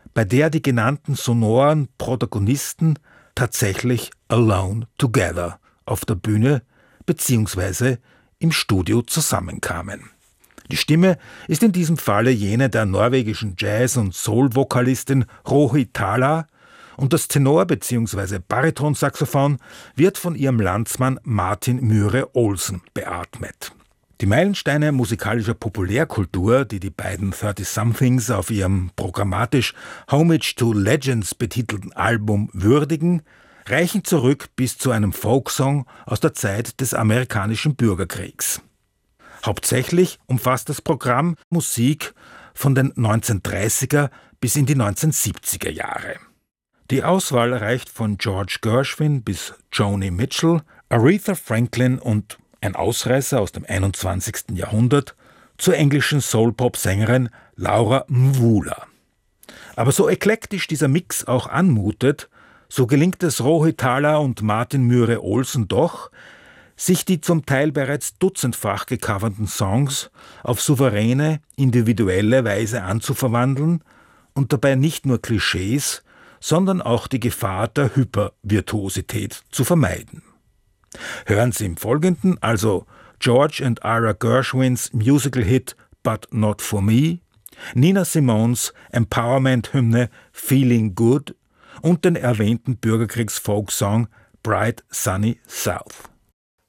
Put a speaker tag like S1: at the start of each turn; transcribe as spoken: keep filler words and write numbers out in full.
S1: bei der die genannten sonoren Protagonisten tatsächlich alone together auf der Bühne bzw. im Studio zusammenkamen. Die Stimme ist in diesem Falle jene der norwegischen Jazz- und Soul-Vokalistin Rohi Thala und das Tenor- bzw. Baritonsaxophon wird von ihrem Landsmann Martin Myhre Olsen beatmet. Die Meilensteine musikalischer Populärkultur, die die beiden thirty-somethings auf ihrem programmatisch Homage to Legends betitelten Album würdigen, reichen zurück bis zu einem Folksong aus der Zeit des amerikanischen Bürgerkriegs. Hauptsächlich umfasst das Programm Musik von den neunzehnhundertdreißiger bis in die neunzehnhundertsiebziger Jahre. Die Auswahl reicht von George Gershwin bis Joni Mitchell, Aretha Franklin und ein Ausreißer aus dem einundzwanzigsten Jahrhundert zur englischen Soul-Pop-Sängerin Laura Mvula. Aber so eklektisch dieser Mix auch anmutet, so gelingt es Rohi Thala und Martin Myhre Olsen doch, sich die zum Teil bereits dutzendfach gecoverten Songs auf souveräne, individuelle Weise anzuverwandeln und dabei nicht nur Klischees, sondern auch die Gefahr der Hypervirtuosität zu vermeiden. Hören Sie im Folgenden also George and Ira Gershwins Musical-Hit But Not For Me, Nina Simones Empowerment-Hymne Feeling Good und den erwähnten Bürgerkriegs-Folksong Bright Sunny South.